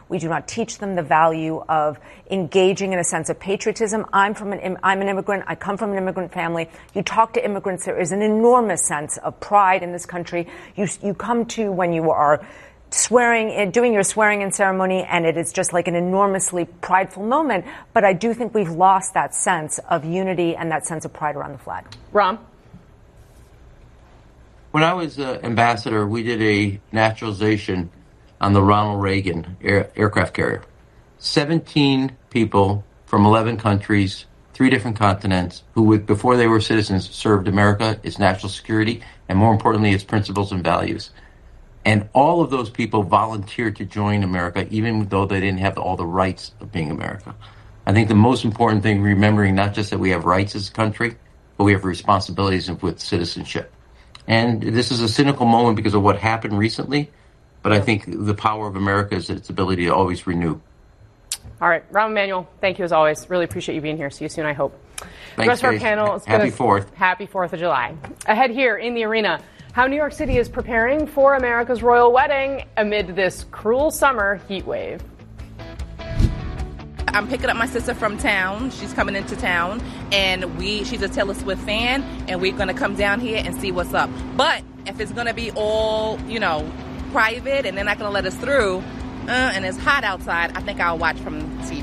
We do not teach them the value of engaging in a sense of patriotism. I'm an immigrant. I come from an immigrant family. You talk to immigrants, there is an enormous sense of pride in this country. You come to when you are doing your swearing in ceremony, and it is just like an enormously prideful moment. But I do think we've lost that sense of unity and that sense of pride around the flag. Ram? When I was ambassador, we did a naturalization on the Ronald Reagan aircraft carrier. 17 people from 11 countries, 3 different continents, who, before they were citizens, served America, its national security, and more importantly, its principles and values. And all of those people volunteered to join America, even though they didn't have all the rights of being America. I think the most important thing, remembering not just that we have rights as a country, but we have responsibilities with citizenship. And this is a cynical moment because of what happened recently, but I think the power of America is its ability to always renew. All right, Rahm Emanuel, thank you as always. Really appreciate you being here. See you soon, I hope. Thanks, the rest of our panel is Happy 4th. Happy 4th of July. Ahead here in the arena, how New York City is preparing for America's royal wedding amid this cruel summer heat wave. I'm picking up my sister from town. She's coming into town, and she's a Taylor Swift fan, and we're going to come down here and see what's up. But if it's going to be all, private and they're not going to let us through, and it's hot outside, I think I'll watch from TV.